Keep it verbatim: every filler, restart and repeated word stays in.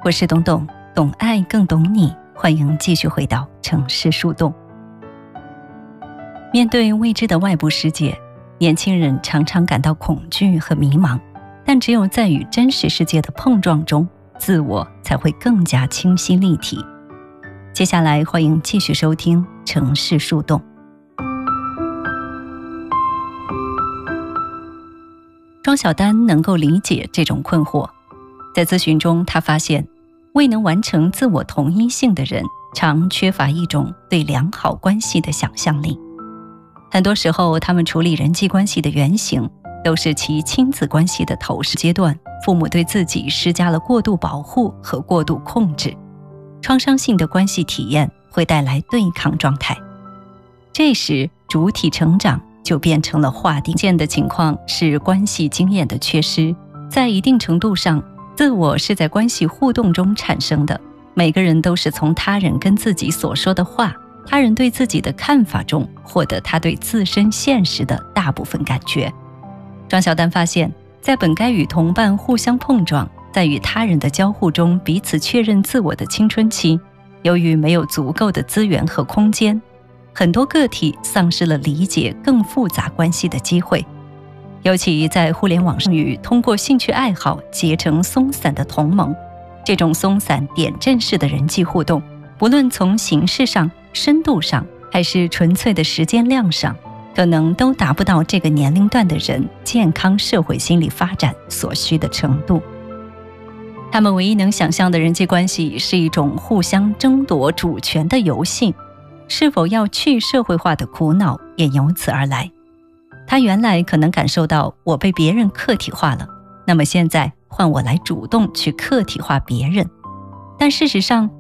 我是董董，懂爱更懂你，欢迎继续回到城市树洞。面对未知的外部世界，年轻人常常感到恐惧和迷茫，但只有在与真实世界的碰撞中，自我才会更加清晰立体。接下来欢迎继续收听城市树洞。庄小丹能够理解这种困惑，在咨询中她发现，未能完成自我同一性的人常缺乏一种对良好关系的想象力。很多时候他们处理人际关系的原型都是其亲子关系的头饰阶段，父母对自己施加了过度保护和过度控制，创伤性的关系体验会带来对抗状态。这时主体成长就变成了划定线的情况，是关系经验的缺失。在一定程度上，自我是在关系互动中产生的，每个人都是从他人跟自己所说的话，他人对自己的看法中获得他对自身现实的大部分感觉。庄小丹发现，在本该与同伴互相碰撞，在与他人的交互中彼此确认自我的青春期，由于没有足够的资源和空间，很多个体丧失了理解更复杂关系的机会。尤其在互联网上与通过兴趣爱好结成松散的同盟，这种松散点阵式的人际互动，不论从形式上、深度上，还是纯粹的时间量上，可能都达不到这个年龄段的人健康社会心理发展所需的程度。他们唯一能想象的人际关系是一种互相争夺主权的游戏，是否要去社会化的苦恼也由此而来。他原来可能感受到我被别人客体化了，那么现在换我来主动去客体化别人。但事实上，